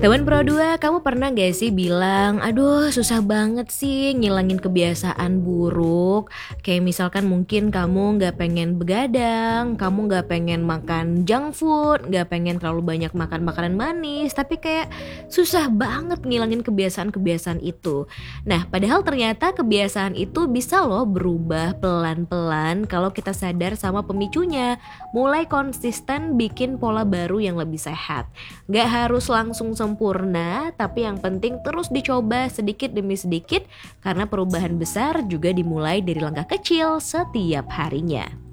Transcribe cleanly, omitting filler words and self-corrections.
Teman Pro 2, kamu pernah gak sih bilang, aduh susah banget sih ngilangin kebiasaan buruk. Kayak misalkan mungkin kamu gak pengen begadang, kamu gak pengen makan junk food, gak pengen terlalu banyak makan makanan manis, tapi kayak susah banget ngilangin kebiasaan-kebiasaan itu. Nah, padahal ternyata kebiasaan itu bisa loh berubah pelan-pelan kalau kita sadar sama pemicunya. Mulai konsisten bikin pola baru yang lebih sehat. Gak harus langsung sempurna, tapi yang penting terus dicoba sedikit demi sedikit karena perubahan besar juga dimulai dari langkah kecil setiap harinya.